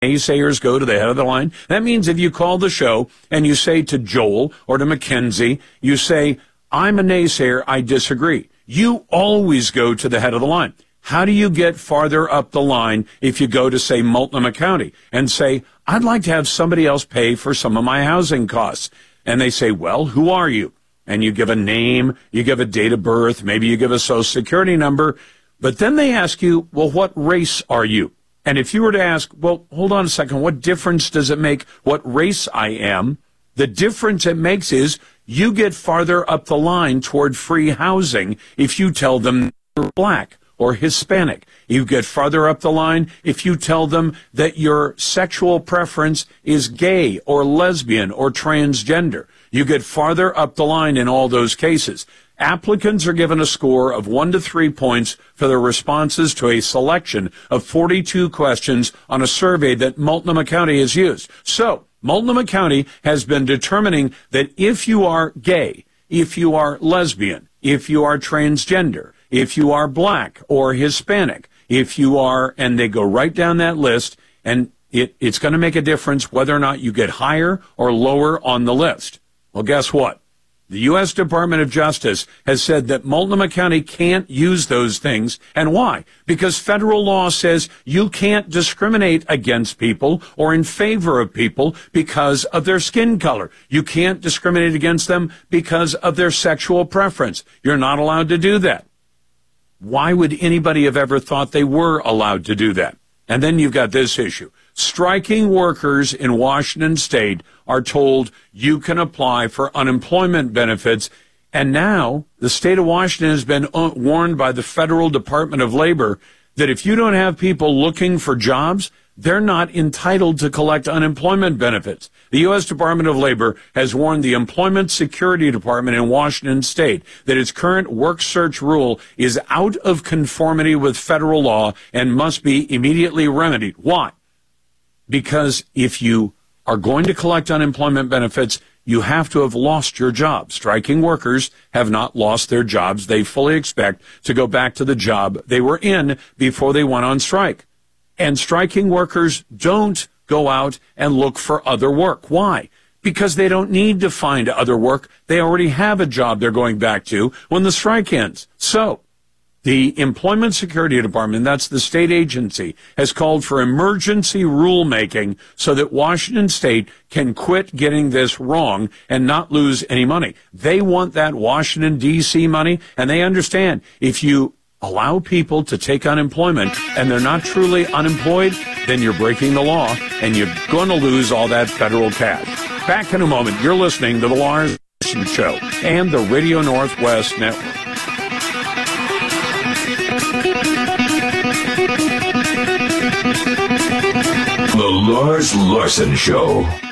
naysayers go to the head of the line. That means if you call the show and you say to Joel or to Mackenzie, you say, I'm a naysayer, I disagree. You always go to the head of the line. How do you get farther up the line if you go to, say, Multnomah County and say, I'd like to have somebody else pay for some of my housing costs? And they say, well, who are you? And you give a name, you give a date of birth, maybe you give a social security number. But then they ask you, well, what race are you? And if you were to ask, well, hold on a second, what difference does it make what race I am? The difference it makes is you get farther up the line toward free housing if you tell them you're black or Hispanic. You get farther up the line if you tell them that your sexual preference is gay or lesbian or transgender. You get farther up the line in all those cases. Applicants are given a score of 1 to 3 points for their responses to a selection of 42 questions on a survey that Multnomah County has used. So, Multnomah County has been determining that if you are gay, if you are lesbian, if you are transgender, if you are black or Hispanic, if you are, and they go right down that list, and it's going to make a difference whether or not you get higher or lower on the list. Well, guess what? The U.S. Department of Justice has said that Multnomah County can't use those things. And why? Because federal law says you can't discriminate against people or in favor of people because of their skin color. You can't discriminate against them because of their sexual preference. You're not allowed to do that. Why would anybody have ever thought they were allowed to do that? And then you've got this issue. Striking workers in Washington state are told you can apply for unemployment benefits. And now the state of Washington has been warned by the Federal Department of Labor that if you don't have people looking for jobs, they're not entitled to collect unemployment benefits. The U.S. Department of Labor has warned the Employment Security Department in Washington state that its current work search rule is out of conformity with federal law and must be immediately remedied. Why? Because if you are going to collect unemployment benefits, you have to have lost your job. Striking workers have not lost their jobs. They fully expect to go back to the job they were in before they went on strike. And striking workers don't go out and look for other work. Why? Because they don't need to find other work. They already have a job they're going back to when the strike ends. So the Employment Security Department, that's the state agency, has called for emergency rulemaking so that Washington state can quit getting this wrong and not lose any money. They want that Washington, D.C. money, and they understand if you allow people to take unemployment and they're not truly unemployed, then you're breaking the law and you're going to lose all that federal cash. Back in a moment. You're listening to The Lars Larson Show and the Radio Northwest Network. The Lars Larson Show.